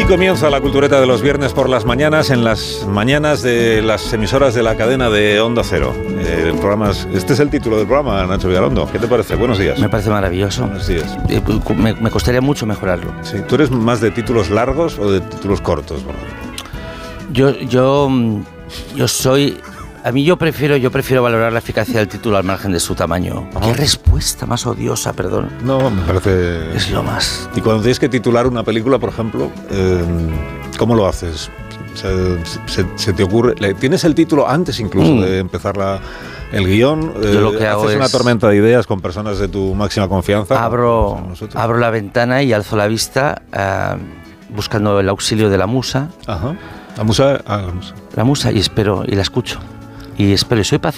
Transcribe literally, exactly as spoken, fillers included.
Y comienza la cultureta de los viernes por las mañanas, en las mañanas de las emisoras de la cadena de Onda Cero. Eh, el programa es, este es el título del programa, Nacho Vigalondo. ¿Qué te parece? Buenos días. Me parece maravilloso. Buenos días. Eh, me, me costaría mucho mejorarlo. Sí, ¿tú eres más de títulos largos o de títulos cortos? Bueno. Yo, yo, yo soy... A mí yo prefiero, yo prefiero valorar la eficacia del título al margen de su tamaño. Ajá. Qué respuesta más odiosa, perdón. No, me parece... Es lo más. Y cuando tienes que titular una película, por ejemplo, eh, ¿cómo lo haces? Se, se, se te ocurre... ¿Tienes el título antes incluso mm. de empezar la, el guión? Yo lo que eh, hago ¿Haces es... una tormenta de ideas con personas de tu máxima confianza? Abro, abro la ventana y alzo la vista uh, buscando el auxilio de la musa. Ajá. La musa, ah, la musa. La musa y espero, y la escucho. Y espero, y soy paciente.